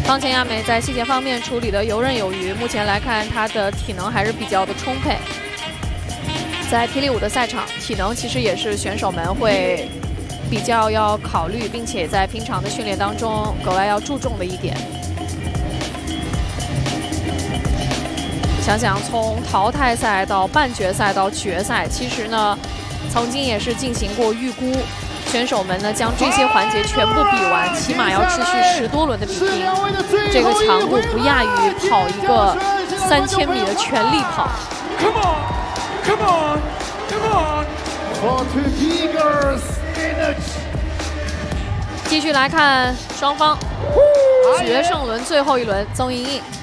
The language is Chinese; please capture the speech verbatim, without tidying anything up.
方前亚美在细节方面处理的游刃有余，目前来看她的体能还是比较的充沛。在霹雳舞的赛场，体能其实也是选手们会比较要考虑，并且在平常的训练当中格外要注重的一点。想想从淘汰赛到半决赛到决赛，其实呢，曾经也是进行过预估。 选手们呢，将这些环节全部比完，起码要持续十多轮的比拼，这个强度不亚于跑一个三千米的全力跑。 Come on, come on, come on! For Tigers in 继续来看双方决胜轮最后一轮，曾莹莹